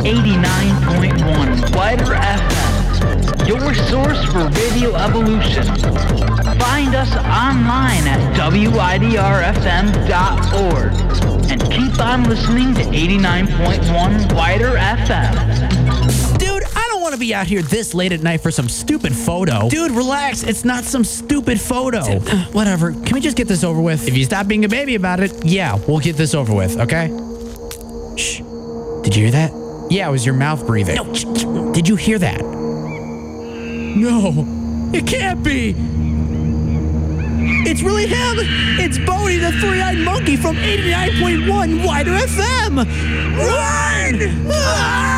89.1 Wider FM, your source for radio evolution. Find us online at widrfm.org and keep on listening to 89.1 Wider FM. Dude, I don't want to be out here this late at night for some stupid photo. Dude, relax. It's not some stupid photo. Whatever. Can we just get this over with? If you stop being a baby about it, yeah, we'll get this over with, okay? Shh. Did you hear that? Yeah, it was your mouth breathing. No, did you hear that? No, it can't be. It's really him. It's Bodie, the three-eyed monkey from 89.1 Wider FM. Run!